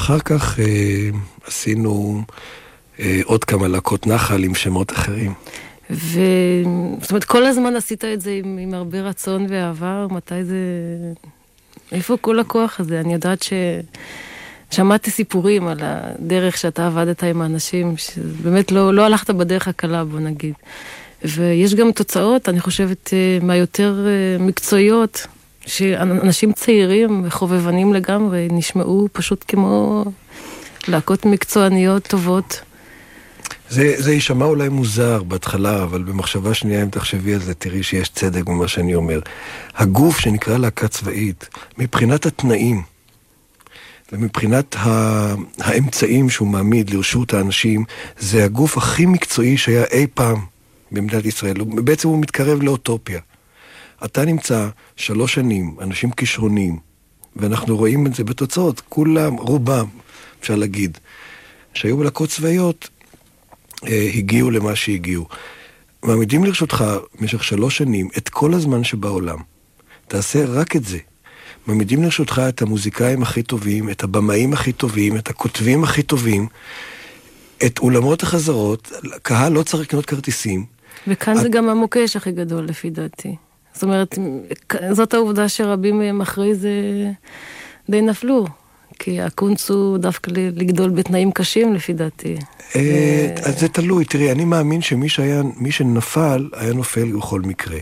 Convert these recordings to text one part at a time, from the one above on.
ואחר כך עשינו עוד כמה להקות נחל עם שמות אחרים. זאת אומרת, כל הזמן עשית את זה עם הרבה רצון ואהבה, מתי זה... איפה כל הכוח הזה? אני יודעת שמעתי סיפורים על הדרך שאתה עבדת עם האנשים, שבאמת לא הלכת בדרך הקלה, בוא נגיד. ויש גם תוצאות, אני חושבת, מהיותר מקצועיות, שאנשים צעירים וחובבנים לגמרי נשמעו פשוט כמו להקות מקצועניות טובות. זה יישמע אולי מוזר בהתחלה, אבל במחשבה שנייה, אם תחשבי על זה, תראי שיש צדק במה שאני אומר. הגוף שנקרא להקה צבאית, מבחינת התנאים, ומבחינת האמצעים שהוא מעמיד לרשות האנשים, זה הגוף הכי מקצועי שהיה אי פעם במדינת ישראל. בעצם הוא מתקרב לאוטופיה. אתה נמצא 3 שנים, אנשים כישרונים, ואנחנו רואים את זה בתוצאות, כולם, רובם, אפשר להגיד, שהיו בלהקות צבאיות, הגיעו למה שהגיעו. מעמידים לרשותך במשך 3 שנים את כל הזמן שבעולם. תעשה רק את זה. מעמידים לרשותך את המוזיקאים הכי טובים, את הבמאים הכי טובים, את הכותבים הכי טובים, את אולמות החזרות, קהל לא צריך לקנות כרטיסים. וכאן זה גם המוקש הכי גדול לפי דעתי. זאת אומרת, זאת העובדה שרבים מהם אחרי זה די נפלו. כי הקונץ הוא דווקא לגדול בתנאים קשים לפי דעתי. אז זה תלוי, תראי, אני מאמין שמי שנפל, היה נופל בכל מקרה.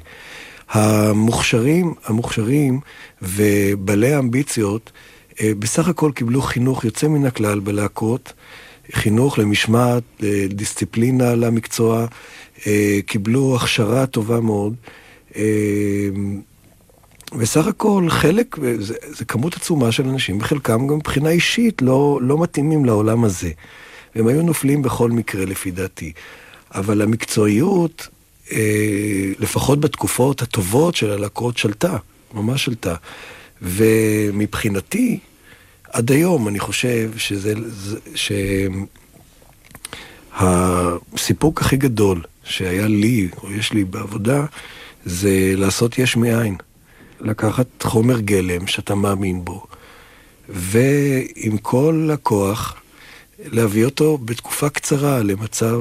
המוכשרים ובעלי האמביציות, בסך הכל קיבלו חינוך יוצא מן הכלל בלהקות, חינוך למשמעת, דיסציפלינה למקצוע, קיבלו הכשרה טובה מאוד, בסך הכל חלק, זה כמות עצומה של אנשים, בחלקם גם מבחינה אישית לא מתאימים לעולם הזה. והם היו נופלים בכל מקרה לפי דעתי. אבל המקצועיות, לפחות בתקופות הטובות של הלהקות שלטה, ממש שלטה. ומבחינתי, עד היום אני חושב שהסיפוק הכי גדול שהיה לי, או יש לי בעבודה, זה לעשות יש מאין. לקחת חומר גלם שאתה מאמין בו, ועם כל הכוח להביא אותו בתקופה קצרה למצב,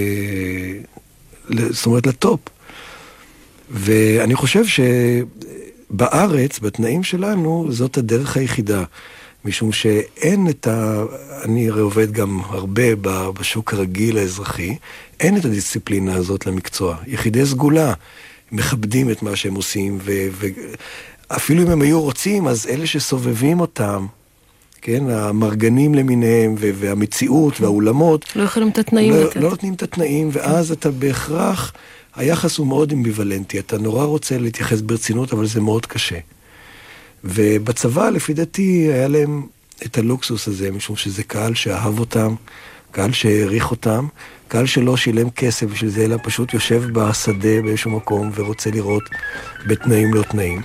זאת אומרת לטופ. ואני חושב שבארץ, בתנאים שלנו, זאת הדרך היחידה, משום שאין אני הרי עובד גם הרבה בשוק הרגיל האזרחי, אין את הדיסציפלינה הזאת למקצוע. יחידי סגולה, מכבדים את מה שהם עושים, ואפילו אם הם היו רוצים, אז אלה שסובבים אותם, כן, המרגנים למיניהם, והמציאות והאולמות, לא יכולים את התנאים. לא נותנים את התנאים, ואז אתה בהכרח, היחס הוא מאוד אמביוולנטי, אתה נורא רוצה להתייחס ברצינות, אבל זה מאוד קשה. ובצבא, לפי דעתי, היה להם את הלוקסוס הזה, משום שזה קהל שאהב אותם, קהל שהעריך אותם, קהל שלא שילם כסף בשביל זה, אלא פשוט יושב בשדה באיזשהו מקום ורוצה לראות בתנאים לא תנאים.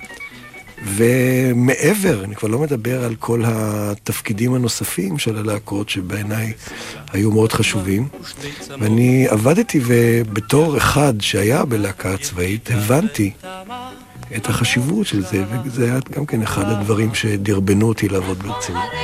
ומעבר, אני כבר לא מדבר על כל התפקידים הנוספים של הלהקות, שבעיניי היו מאוד חשובים. ואני עבדתי, ובתור אחד שהיה בלהקה צבאית, הבנתי את החשיבות של זה, וזה היה גם כן אחד הדברים שדרבנו אותי לעבוד ברצינות.